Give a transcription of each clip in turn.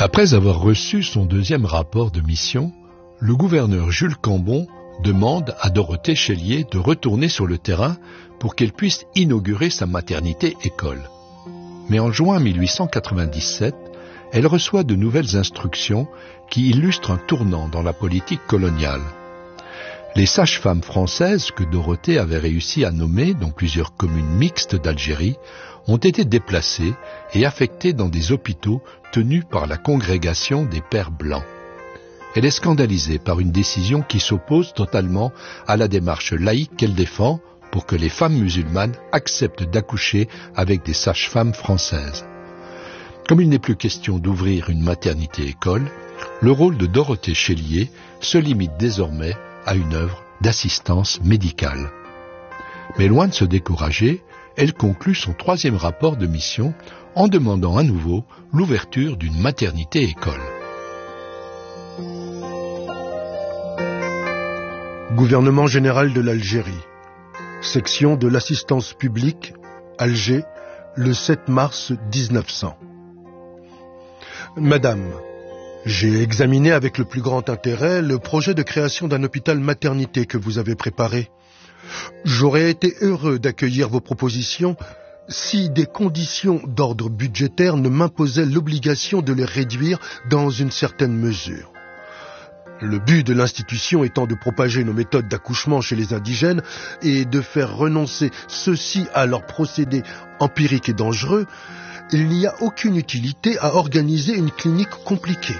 Après avoir reçu son deuxième rapport de mission, le gouverneur Jules Cambon demande à Dorothée Chélier de retourner sur le terrain pour qu'elle puisse inaugurer sa maternité-école. Mais en juin 1897, elle reçoit de nouvelles instructions qui illustrent un tournant dans la politique coloniale. Les sages-femmes françaises que Dorothée avait réussi à nommer dans plusieurs communes mixtes d'Algérie ont été déplacées et affectées dans des hôpitaux tenus par la congrégation des Pères Blancs. Elle est scandalisée par une décision qui s'oppose totalement à la démarche laïque qu'elle défend pour que les femmes musulmanes acceptent d'accoucher avec des sages-femmes françaises. Comme il n'est plus question d'ouvrir une maternité-école, le rôle de Dorothée Chélier se limite désormais à une œuvre d'assistance médicale. Mais loin de se décourager, elle conclut son troisième rapport de mission en demandant à nouveau l'ouverture d'une maternité-école. Gouvernement général de l'Algérie, section de l'assistance publique, Alger, le 7 mars 1900. Madame, j'ai examiné avec le plus grand intérêt le projet de création d'un hôpital maternité que vous avez préparé. J'aurais été heureux d'accueillir vos propositions si des conditions d'ordre budgétaire ne m'imposaient l'obligation de les réduire dans une certaine mesure. Le but de l'institution étant de propager nos méthodes d'accouchement chez les indigènes et de faire renoncer ceux-ci à leurs procédés empiriques et dangereux, il n'y a aucune utilité à organiser une clinique compliquée.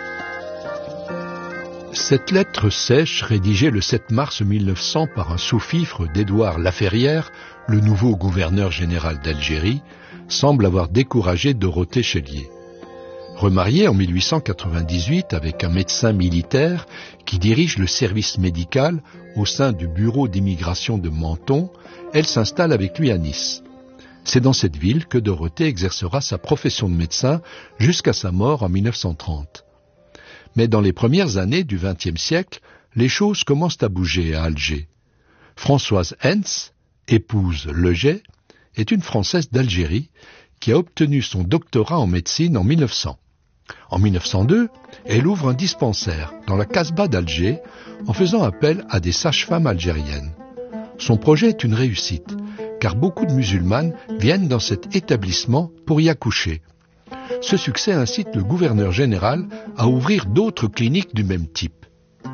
Cette lettre sèche, rédigée le 7 mars 1900 par un sous-fifre d'Édouard Laferrière, le nouveau gouverneur général d'Algérie, semble avoir découragé Dorothée Chélier. Remariée en 1898 avec un médecin militaire qui dirige le service médical au sein du bureau d'immigration de Menton, elle s'installe avec lui à Nice. C'est dans cette ville que Dorothée exercera sa profession de médecin jusqu'à sa mort en 1930. Mais dans les premières années du XXe siècle, les choses commencent à bouger à Alger. Françoise Hens, épouse Leget, est une Française d'Algérie qui a obtenu son doctorat en médecine en 1900. En 1902, elle ouvre un dispensaire dans la Casbah d'Alger en faisant appel à des sages-femmes algériennes. Son projet est une réussite, car beaucoup de musulmanes viennent dans cet établissement pour y accoucher. Ce succès incite le gouverneur général à ouvrir d'autres cliniques du même type.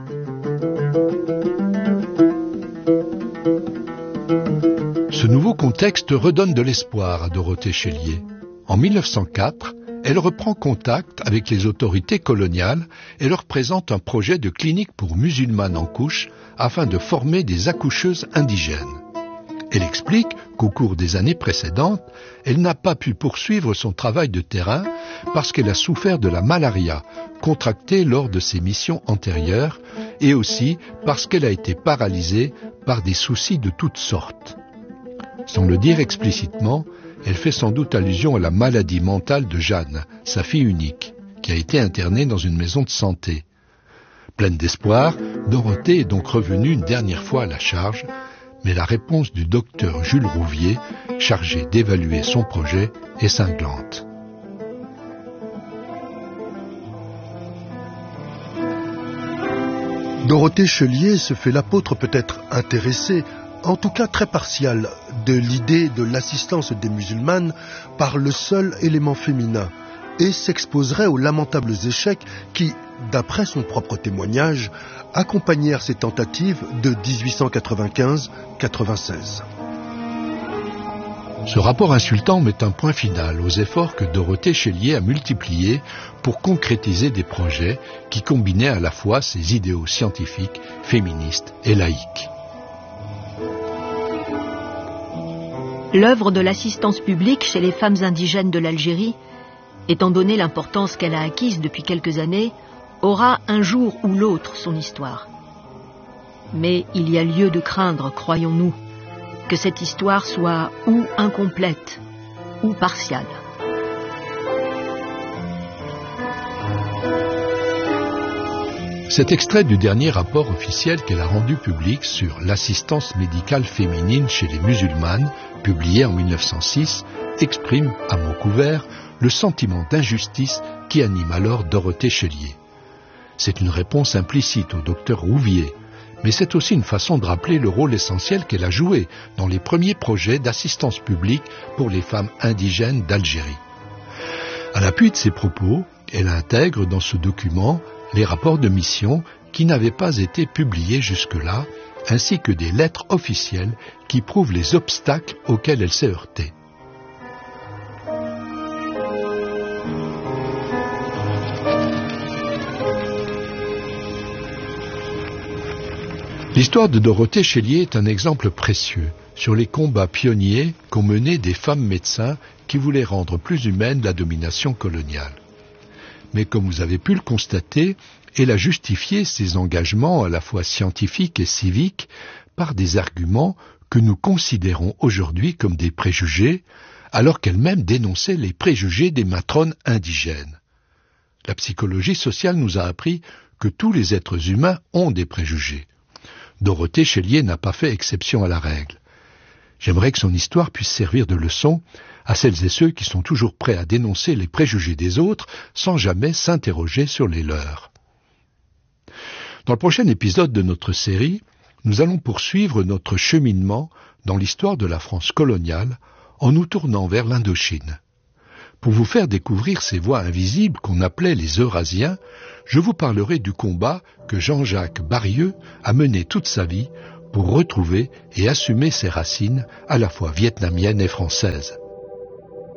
Ce nouveau contexte redonne de l'espoir à Dorothée Chélier. En 1904, elle reprend contact avec les autorités coloniales et leur présente un projet de clinique pour musulmanes en couche afin de former des accoucheuses indigènes. Elle explique qu'au cours des années précédentes, elle n'a pas pu poursuivre son travail de terrain parce qu'elle a souffert de la malaria contractée lors de ses missions antérieures et aussi parce qu'elle a été paralysée par des soucis de toutes sortes. Sans le dire explicitement, elle fait sans doute allusion à la maladie mentale de Jeanne, sa fille unique, qui a été internée dans une maison de santé. Pleine d'espoir, Dorothée est donc revenue une dernière fois à la charge, mais la réponse du docteur Jules Rouvier, chargé d'évaluer son projet, est cinglante. Dorothée Chélier se fait l'apôtre peut-être intéressée, en tout cas très partiale, de l'idée de l'assistance des musulmanes par le seul élément féminin et s'exposerait aux lamentables échecs qui, d'après son propre témoignage, accompagnèrent ses tentatives de 1895-96. Ce rapport insultant met un point final aux efforts que Dorothée Chélier a multipliés pour concrétiser des projets qui combinaient à la fois ses idéaux scientifiques, féministes et laïques. L'œuvre de l'assistance publique chez les femmes indigènes de l'Algérie, étant donné l'importance qu'elle a acquise depuis quelques années, aura un jour ou l'autre son histoire. Mais il y a lieu de craindre, croyons-nous, que cette histoire soit ou incomplète ou partiale. Cet extrait du dernier rapport officiel qu'elle a rendu public sur l'assistance médicale féminine chez les musulmanes, publié en 1906, exprime, à mots couverts, le sentiment d'injustice qui anime alors Dorothée Chélier. C'est une réponse implicite au docteur Rouvier, mais c'est aussi une façon de rappeler le rôle essentiel qu'elle a joué dans les premiers projets d'assistance publique pour les femmes indigènes d'Algérie. À l'appui de ses propos, elle intègre dans ce document les rapports de mission qui n'avaient pas été publiés jusque-là, ainsi que des lettres officielles qui prouvent les obstacles auxquels elle s'est heurtée. L'histoire de Dorothée Chélier est un exemple précieux sur les combats pionniers qu'ont menés des femmes médecins qui voulaient rendre plus humaine la domination coloniale. Mais comme vous avez pu le constater, elle a justifié ses engagements à la fois scientifiques et civiques par des arguments que nous considérons aujourd'hui comme des préjugés, alors qu'elle-même dénonçait les préjugés des matrones indigènes. La psychologie sociale nous a appris que tous les êtres humains ont des préjugés. Dorothée Chélier n'a pas fait exception à la règle. J'aimerais que son histoire puisse servir de leçon à celles et ceux qui sont toujours prêts à dénoncer les préjugés des autres sans jamais s'interroger sur les leurs. Dans le prochain épisode de notre série, nous allons poursuivre notre cheminement dans l'histoire de la France coloniale en nous tournant vers l'Indochine. Pour vous faire découvrir ces voix invisibles qu'on appelait les Eurasiens, je vous parlerai du combat que Jean-Jacques Barrieux a mené toute sa vie pour retrouver et assumer ses racines à la fois vietnamiennes et françaises.